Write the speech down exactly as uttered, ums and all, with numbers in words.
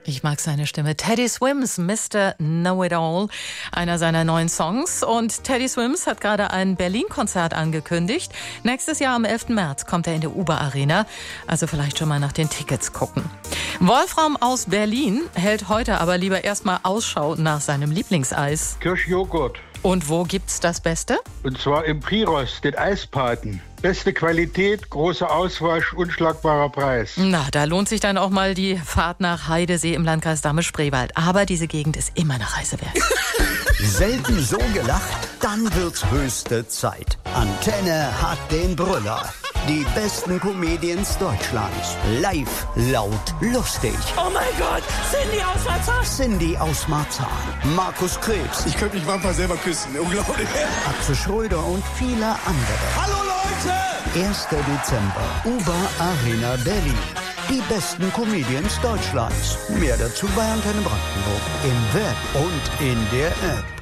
Ich mag seine Stimme. Teddy Swims, Mister Know-It-All, einer seiner neuen Songs. Und Teddy Swims hat gerade ein Berlin-Konzert angekündigt. Nächstes Jahr am elften März kommt er in der Uber Arena. Also vielleicht schon mal nach den Tickets gucken. Wolfram aus Berlin hält heute aber lieber erstmal Ausschau nach seinem Lieblingseis. Kirschjoghurt. Und wo gibt's das Beste? Und zwar im Priros, den Eispaten. Beste Qualität, großer Auswahl, unschlagbarer Preis. Na, da lohnt sich dann auch mal die Fahrt nach Heidesee im Landkreis Dahme-Spreewald. Aber diese Gegend ist immer eine Reise wert. Selten so gelacht, dann wird's höchste Zeit. Antenne hat den Brüller. Die besten Comedians Deutschlands. Live, laut, lustig. Oh mein Gott, Cindy aus Marzahn. Cindy aus Marzahn. Markus Krebs. Ich könnte mich manchmal selber küssen. Unglaublich. Axel Schröder und viele andere. Hallo Leute! erster Dezember. Uber Arena Berlin. Die besten Comedians Deutschlands. Mehr dazu bei Antenne Brandenburg. Im Web und in der App.